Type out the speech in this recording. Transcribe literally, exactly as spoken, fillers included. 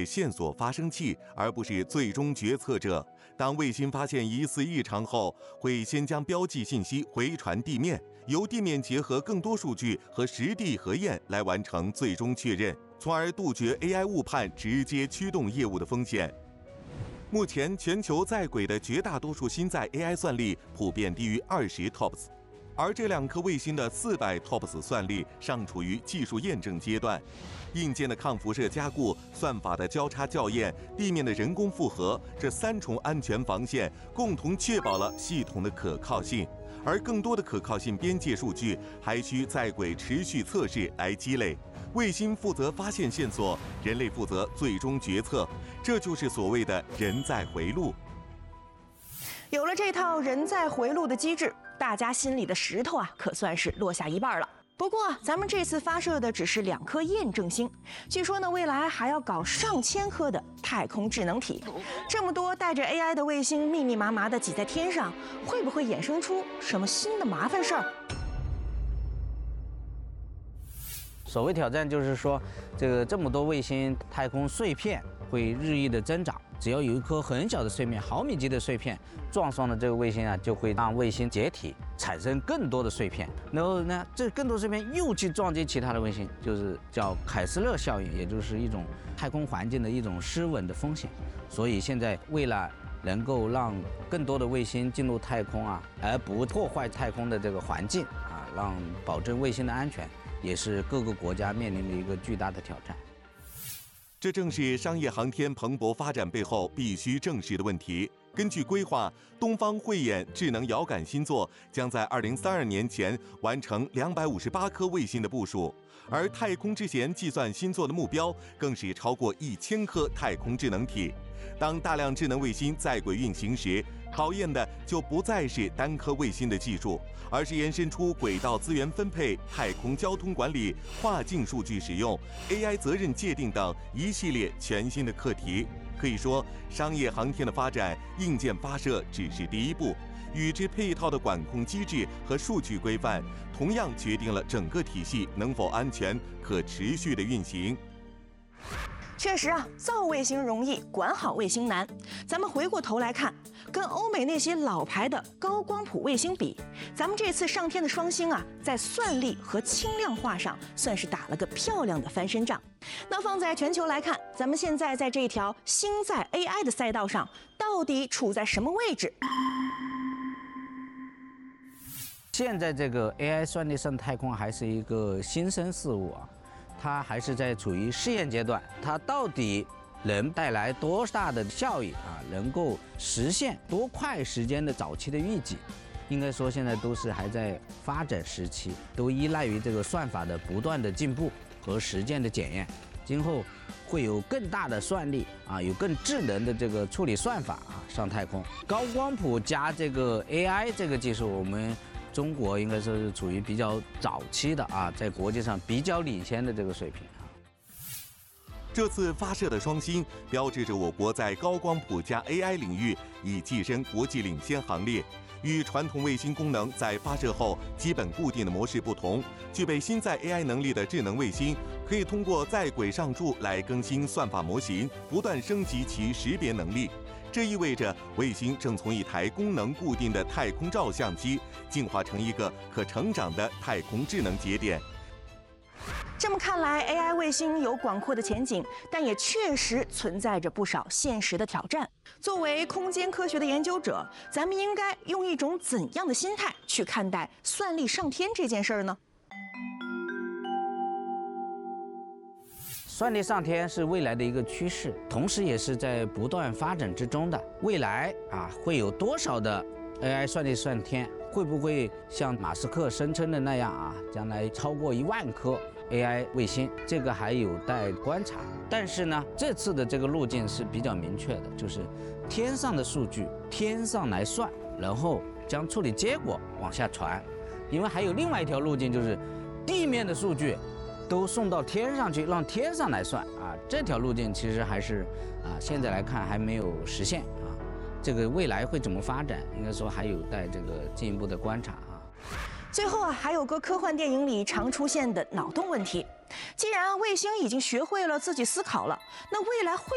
线索发生器，而不是最终决策者。当卫星发现疑似异常后，会先将标记信息回传地面，由地面结合更多数据和实地核验来完成最终确认，从而杜绝 A I 误判直接驱动业务的风险。目前，全球在轨的绝大多数新在 A I 算力普遍低于二十 T O P S。而这两颗卫星的四百 T O P S 算力尚处于技术验证阶段，硬件的抗辐射加固、算法的交叉校验、地面的人工复核，这三重安全防线共同确保了系统的可靠性。而更多的可靠性边界数据还需在轨持续测试来积累。卫星负责发现线索，人类负责最终决策，这就是所谓的人在回路。 有了这套人在回路的机制，大家心里的石头啊，可算是落下一半了。不过，咱们这次发射的只是两颗验证星，据说呢，未来还要搞上千颗的太空智能体。这么多带着 A I 的卫星密密麻麻的挤在天上，会不会衍生出什么新的麻烦事儿？ 所谓挑战就是说，这个这么多卫星太空碎片会日益的增长。只要有一颗很小的碎片，毫米级的碎片撞上了这个卫星啊，就会让卫星解体，产生更多的碎片。然后呢，这更多碎片又去撞击其他的卫星，就是叫凯斯勒效应，也就是一种太空环境的一种失稳的风险。所以现在为了能够让更多的卫星进入太空啊，而不破坏太空的这个环境啊，让保证卫星的安全，也是各个国家面临的一个巨大的挑战。 这正是商业航天蓬勃发展背后必须正视的问题。根据规划，东方慧眼智能遥感星座将在二零三二年前完成两百五十八颗卫星的部署，而太空之弦计算星座的目标更是超过一千颗太空智能体。当大量智能卫星在轨运行时，考验的就不再是单颗卫星的技术，而是延伸出轨道资源分配、太空交通管理、跨境数据使用、A I 责任界定等一系列全新的课题。可以说，商业航天的发展，硬件发射只是第一步，与之配套的管控机制和数据规范，同样决定了整个体系能否安全、可持续的运行。 确实啊，造卫星容易，管好卫星难。咱们回过头来看，跟欧美那些老牌的高光谱卫星比，咱们这次上天的双星啊，在算力和轻量化上算是打了个漂亮的翻身仗。那放在全球来看，咱们现在在这条星在 A I 的赛道上，到底处在什么位置？ 现在这个 A I 算力上太空还是一个新生事物啊。它还是在处于试验阶段，它到底能带来多大的效益啊？能够实现多快时间的早期的预计？应该说现在都是还在发展时期，都依赖于这个算法的不断的进步和实践的检验。今后会有更大的算力啊，有更智能的这个处理算法啊上太空。高光谱加这个 A I 这个技术，我们中国应该说是处于比较早期的啊，在国际上比较领先的这个水平啊。 这次发射的双星，标志着我国在高光谱加 A I 领域已跻身国际领先行列。与传统卫星功能在发射后基本固定的模式不同，具备新在 A I 能力的智能卫星，可以通过在轨上驻来更新算法模型，不断升级其识别能力。这意味着卫星正从一台功能固定的太空照相机，进化成一个可成长的太空智能节点。 这么看来 ，A I 卫星有广阔的前景，但也确实存在着不少现实的挑战。作为空间科学的研究者，咱们应该用一种怎样的心态去看待算力上天这件事儿呢？ 算力上天是未来的一个趋势，同时也是在不断发展之中的。未来啊，会有多少的 A I 算力上天？会不会像马斯克声称的那样啊，将来超过一万颗 A I 卫星？这个还有待观察。但是呢，这次的这个路径是比较明确的，就是天上的数据天上来算，然后将处理结果往下传。因为还有另外一条路径，就是地面的数据都送到天上去，让天上来算啊。这条路径其实还是啊，现在来看还没有实现啊。这个未来会怎么发展，应该说还有待这个进一步的观察啊。 最后啊，还有个科幻电影里常出现的脑洞问题。既然卫星已经学会了自己思考了，那未来会